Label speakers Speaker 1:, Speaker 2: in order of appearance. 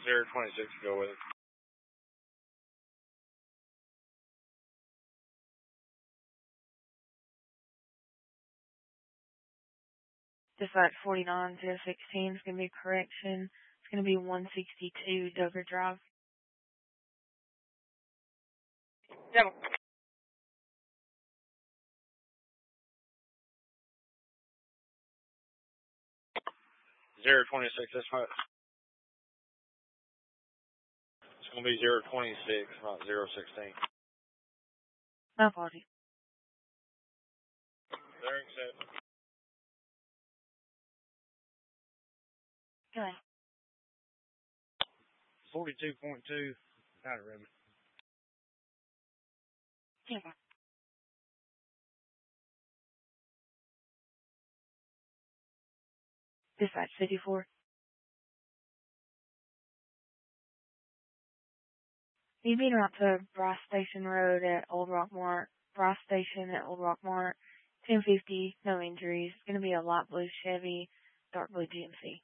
Speaker 1: 026, go with it.
Speaker 2: Dispatch 49016 is going to be a correction. It's going to be 162 Dover Drive.
Speaker 1: Yeah. 026, that's right. It's going to be 026, not 016.
Speaker 2: My apologies.
Speaker 1: They're accepted.
Speaker 2: Go ahead.
Speaker 1: 42.2, got it, Raymond.
Speaker 2: Yeah. Dispatch 54. You beat her out to Bryce Station Road at Old Rockmart. Bryce Station at Old Rockmart. 1050, no injuries. It's going to be a light blue Chevy, dark blue GMC.